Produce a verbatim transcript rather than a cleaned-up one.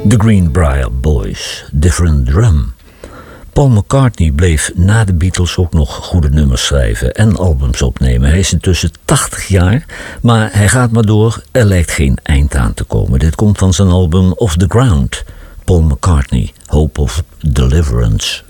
The Greenbrier Boys, Different Drum. Paul McCartney bleef na de Beatles ook nog goede nummers schrijven en albums opnemen. Hij is intussen tachtig jaar, maar hij gaat maar door. Er lijkt geen eind aan te komen. Dit komt van zijn album Off the Ground. Paul McCartney, Hope of Deliverance.